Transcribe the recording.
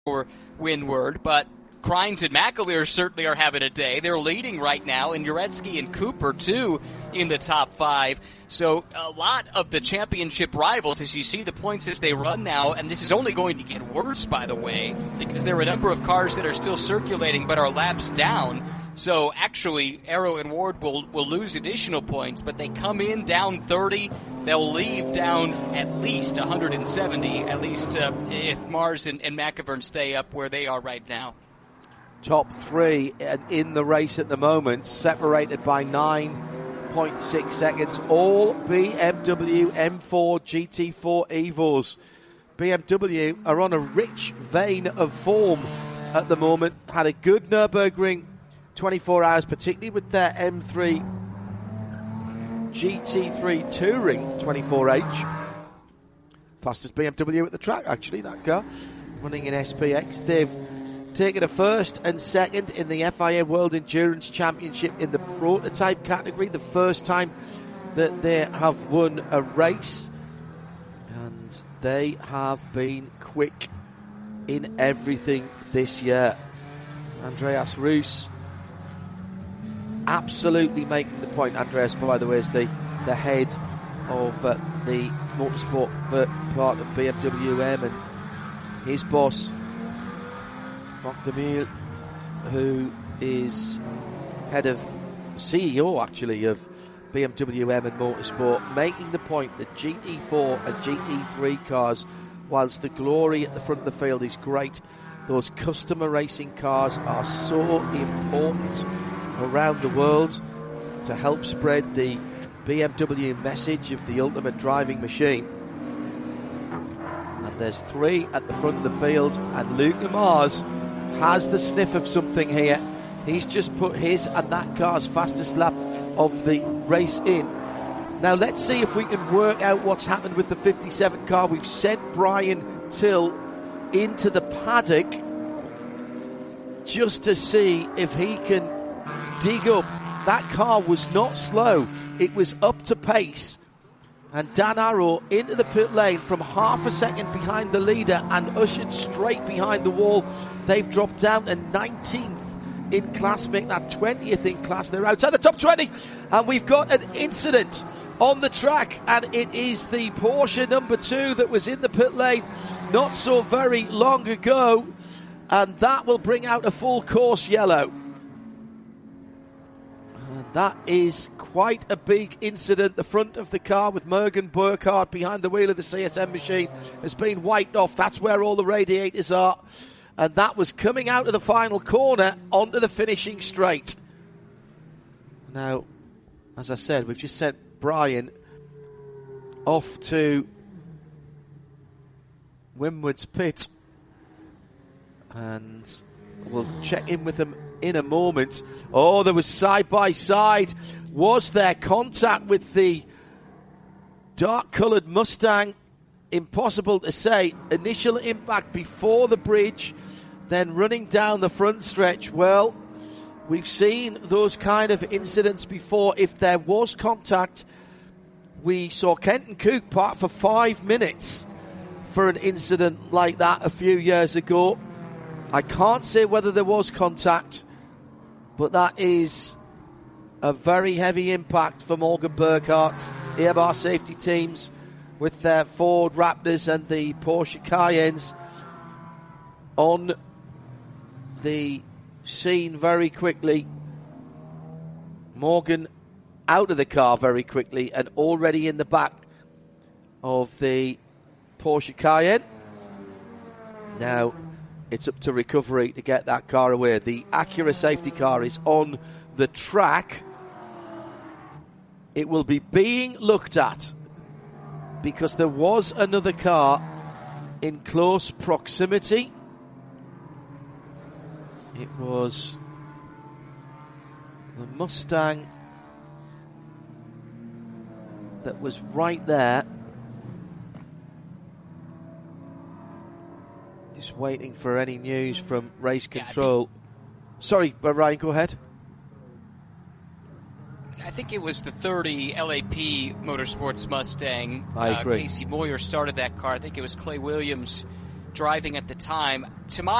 windward, but Crines and McAleer certainly are having a day. They're leading right now, and Uretsky and Cooper, too, in the top 5. So a lot of the championship rivals, as you see the points as they run now, and this is only going to get worse, by the way, because there are a number of cars that are still circulating but are laps down. So actually, Arrow and Ward will lose additional points, but they come in down 30. They'll leave down at least 170, at least if Mars and McIvern stay up where they are right now. Top 3 in the race at the moment, separated by 9.6 seconds. All BMW M4 GT4 Evos. BMW are on a rich vein of form at the moment. Had a good Nürburgring 24 hours, particularly with their M3 GT3 Touring 24H. Fastest BMW at the track, actually, that car. Running in SPX. They've taken a first and second in the FIA World Endurance Championship in the prototype category, the first time that they have won a race, and they have been quick in everything this year. Andreas Roos absolutely making the point. Andreas, by the way, is the head of the motorsport part of BMW M, and his boss Frank de Mille, who is head of CEO actually of BMW M and Motorsport, making the point that GT4 and GT3 cars, whilst the glory at the front of the field is great, those customer racing cars are so important around the world to help spread the BMW message of the ultimate driving machine. And there's 3 at the front of the field, and Luke Mars has the sniff of something here. He's just put his and that car's fastest lap of the race in. Now let's see if we can work out what's happened with the 57 car. We've sent Brian Till into the paddock just to see if he can dig up. That car was not slow. It was up to pace. And Dan Arrow into the pit lane from half a second behind the leader and ushered straight behind the wall. They've dropped down to 19th in class, make that 20th in class. They're outside the top 20, and we've got an incident on the track, and it is the Porsche number 2 that was in the pit lane not so very long ago, and that will bring out a full course yellow. That is quite a big incident. The front of the car with Morgan Burkhardt behind the wheel of the CSM machine has been wiped off. That's where all the radiators are. And that was coming out of the final corner onto the finishing straight. Now, as I said, we've just sent Brian off to Windward's pit. And we'll check in with them in a moment. Oh, there was side by side. Was there contact with the dark coloured Mustang? Impossible to say. Initial impact before the bridge, then running down the front stretch. Well, we've seen those kind of incidents before. If there was contact, we saw Kenton Koch park for 5 minutes for an incident like that a few years ago. I can't say whether there was contact, but that is a very heavy impact for Morgan Burkhardt. Airbar safety teams with their Ford Raptors and the Porsche Cayennes on the scene very quickly. Morgan out of the car very quickly and already in the back of the Porsche Cayenne. Now it's up to recovery to get that car away. The Acura safety car is on the track. It will be being looked at because there was another car in close proximity. It was the Mustang that was right there. Just waiting for any news from race control. Sorry, Ryan, go ahead. I think it was the 30 LAP Motorsports Mustang. I agree. Casey Moyer started that car. I think it was Clay Williams driving at the time. To my